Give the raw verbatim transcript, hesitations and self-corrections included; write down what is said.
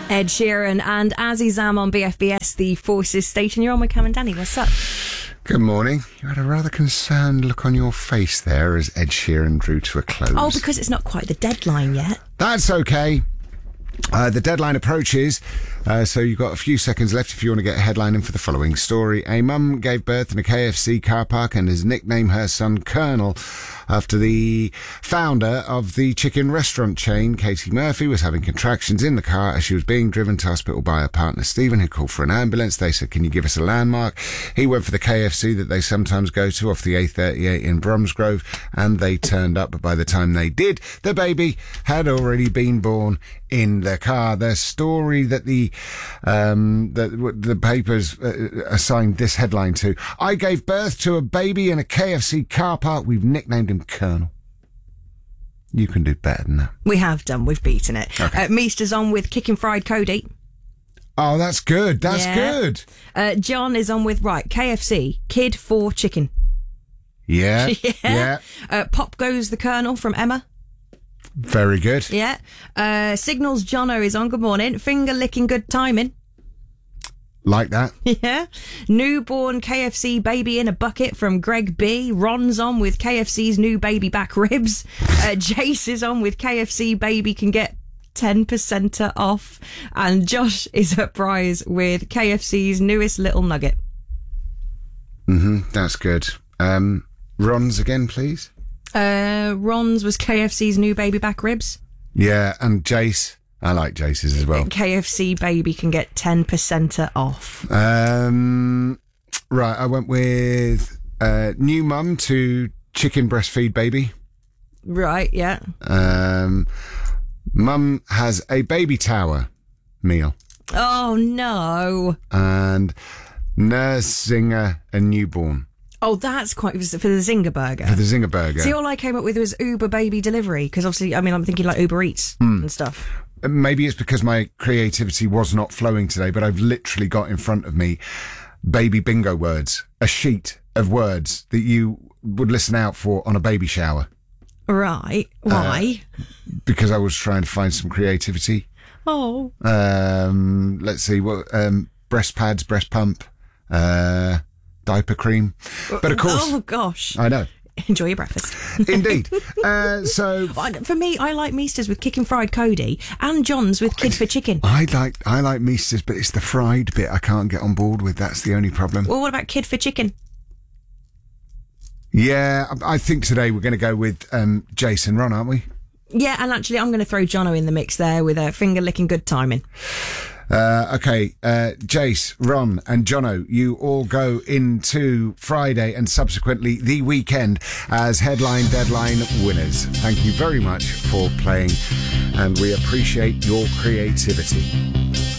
Ed Sheeran and Azzy Zam on B F B S, the Forces station. You're on with Cam and Danny. What's up? Good morning. You had a rather concerned look on your face there as Ed Sheeran drew to a close. Oh, because it's not quite the deadline yet. That's okay. Uh, the deadline approaches, uh, so you've got a few seconds left if you want to get a headline in for the following story. A mum gave birth in a K F C car park and has nicknamed her son Colonel after the founder of the chicken restaurant chain, Katie Murphy, was having contractions in the car as she was being driven to hospital by her partner Stephen, who called for an ambulance. They said, can you give us a landmark? He went for the K F C that they sometimes go to off the A thirty-eight in Bromsgrove, and they turned up. But by the time they did, the baby had already been born in the car. The story that the um, that the papers uh, assigned this headline to: I gave birth to a baby in a K F C car park. We've nicknamed him Colonel. You can do better than that. We have done. We've beaten it. Okay. Uh, Meester's on with Kicking Fried Cody. Oh, that's good. That's Yeah. good. Uh, John is on with, right, K F C, kid for chicken. Yeah. Yeah. Yeah. Uh, Pop goes the Colonel from Emma. Very good. Yeah. Uh, Signals Jono is on. Good morning. Finger licking good timing. Like that. Yeah. Newborn K F C baby in a bucket from Greg B. Ron's on with K F C's new baby back ribs. Uh, Jace is on with K F C baby can get ten percent off. And Josh is at Prize with K F C's newest little nugget. Mm-hmm. That's good. Um, Ron's again, please. Uh, Ron's was K F C's new baby back ribs. Yeah, and Jace. I like Jace's as well. K F C baby can get ten percent off. Um, right, I went with uh, new mum to chicken breastfeed baby. Right, yeah. Um, mum has a baby tower meal. Oh, no. And nursing a, a newborn. Oh, that's quite for the Zinger burger. For the Zinger burger. See, all I came up with was Uber baby delivery, because obviously, I mean, I'm thinking like Uber Eats mm. and stuff. Maybe it's because my creativity was not flowing today, but I've literally got in front of me baby bingo words, a sheet of words that you would listen out for on a baby shower. Right. Why? Uh, because I was trying to find some creativity. Oh. Um, let's see, what um, breast pads, breast pump, uh, diaper cream. But of course... Oh, gosh. I know. Enjoy your breakfast. Indeed. Uh, so... For me, I like Meesters with Kicking Fried Cody and John's with Kid for Chicken. I like I like Meesters, but it's the fried bit I can't get on board with. That's the only problem. Well, what about Kid for Chicken? Yeah, I think today we're going to go with um, Jason Ron, aren't we? Yeah, and actually I'm going to throw Jono in the mix there with a finger licking good timing. Uh, okay, uh, Jace, Ron and Jono, you all go into Friday and subsequently the weekend as Headline Deadline winners. Thank you very much for playing and we appreciate your creativity.